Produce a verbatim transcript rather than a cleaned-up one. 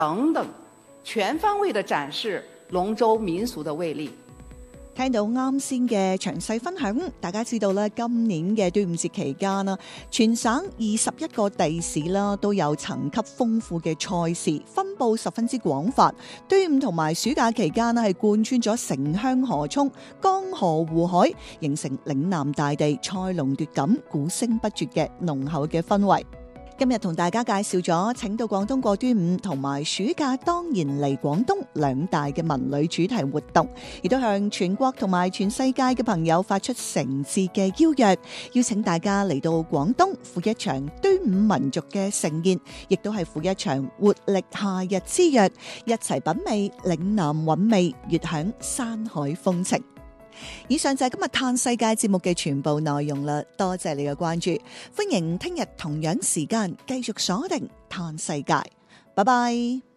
等等，全方位地展示龍舟民俗的魅力。 聽到啱先嘅詳細分享，大家知道咧，今年嘅端午節期間啦，全省二十一個地市啦都有層級豐富嘅賽事，分佈十分之廣泛。端午同埋暑假期間咧，係貫穿咗城鄉河涌、江河湖海，形成嶺南大地賽龍奪錦、鼓聲不絕嘅濃厚嘅氛圍。今日同大家介紹咗請到廣東過端午同埋暑假當然嚟廣東兩大嘅文旅主題活動，亦都向全國同埋全世界嘅朋友發出誠摯嘅邀約，邀請大家嚟到廣東赴一場端午民族嘅盛宴，亦都係赴一場活力夏日之約，一齊品味嶺南韻味，悅享山海風情。以上就係今日嘆世界節目嘅全部內容啦，多謝你嘅關注，歡迎聽日同樣時間繼續鎖定嘆世界，拜拜。